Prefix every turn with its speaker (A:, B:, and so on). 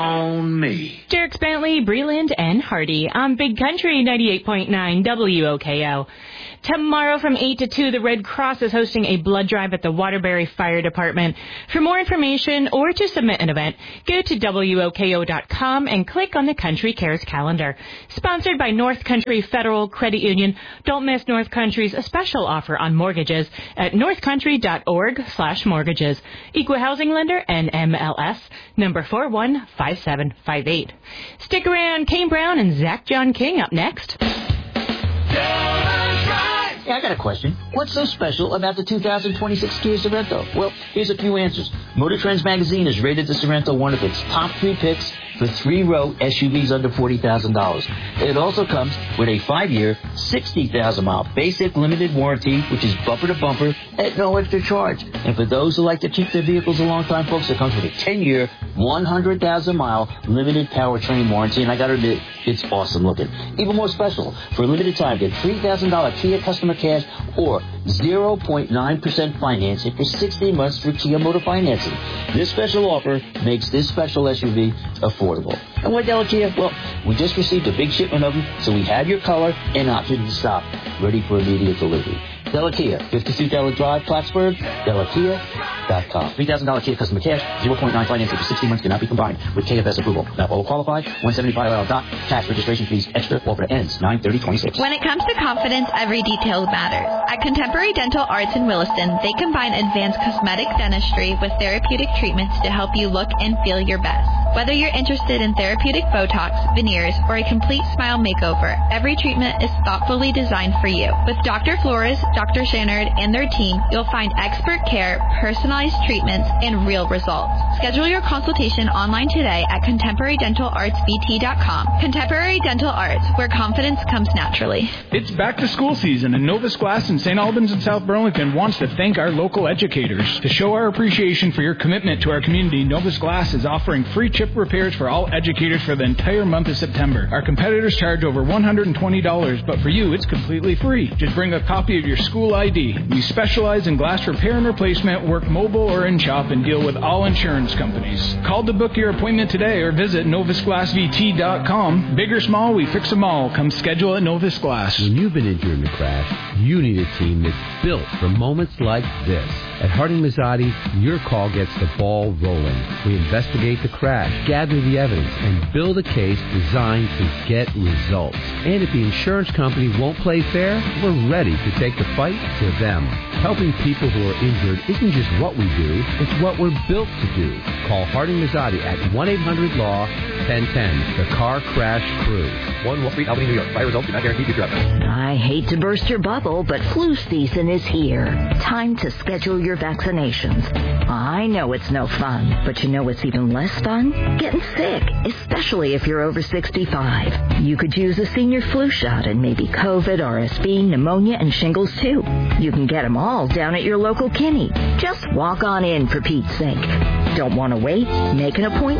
A: On me.
B: Dierks Bentley, Breland, and Hardy on Big Country 98.9 WOKO. Tomorrow from 8 to 2, the Red Cross is hosting a blood drive at the Waterbury Fire Department. For more information or to submit an event, go to WOKO.com and click on the Country Cares calendar. Sponsored by North Country Federal Credit Union. Don't miss North Country's special offer on mortgages at northcountry.org/mortgages. Equal housing lender NMLS number 415758. Stick around. Kane Brown and Zach John King up next.
C: Yeah, I got a question. What's so special about the 2026 Kia Sorento? Well, here's a few answers. Motor Trends magazine has rated the Sorento one of its top 3 picks for 3-row SUVs under $40,000. It also comes with a 5-year, 60,000-mile basic limited warranty, which is bumper to bumper at no extra charge. And for those who like to keep their vehicles a long time, folks, it comes with a 10-year, 100,000-mile limited powertrain warranty. And I got to admit, it's awesome looking. Even more special, for a limited time, get $3,000 Kia customer cash or 0.9% financing for 60 months through Kia Motor Financing. This special offer makes this special SUV affordable. And what Della Kia? Well, we just received a big shipment of them, so we have your color and option in stock, ready for immediate delivery. Della Kia, 52 Della Drive, Plattsburgh, DellaKia.com. $3,000 Kia customer cash, 0.9 financing for 60 months cannot be combined with KFS approval. Not all qualified, $175 dot. Tax registration fees extra. Offer ends 9/30/26.
D: When it comes to confidence, every detail matters. At Contemporary Dental Arts in Williston, they combine advanced cosmetic dentistry with therapeutic treatments to help you look and feel your best. Whether you're interested in therapeutic Botox, veneers, or a complete smile makeover, every treatment is thoughtfully designed for you. With Dr. Flores, Dr. Shannard, and their team, you'll find expert care, personalized treatments, and real results. Schedule your consultation online today at contemporarydentalartsvt.com. Contemporary Dental Arts, where confidence comes naturally.
E: It's back to school season, and Novus Glass in St. Albans and South Burlington wants to thank our local educators. To show our appreciation for your commitment to our community, Novus Glass is offering free chip repairs for all educators for the entire month of September. Our competitors charge over $120, but for you, it's completely free. Just bring a copy of your school ID. We specialize in glass repair and replacement, work mobile or in-shop, and deal with all insurance companies. Call to book your appointment today or visit novusglassvt.com. Big or small, we fix them all. Come schedule at Novus Glass.
F: When you've been injured in a crash, you need a team that's built for moments like this. At Harding Mazzotti, your call gets the ball rolling. We investigate the crash, gather the evidence, and build a case designed to get results. And if the insurance company won't play fair, we're ready to take the fight to them. Helping people who are injured isn't just what we do, it's what we're built to do. Call Harding Mazzotti at 1-800-LAW-1010, the Car Crash Crew. 1 Wall Street, Albany, New York. Fire results do not guarantee future outcomes.
G: I hate to burst your bubble, but flu season is here. Time to schedule your vaccinations. I know it's no fun, but you know what's even less fun? Getting sick, especially if you're over 65. You could use a senior flu shot and maybe COVID, RSV, pneumonia, and shingles too. You can get them all down at your local Kinney. Just walk on in, for Pete's sake. Don't want to wait? Make an appointment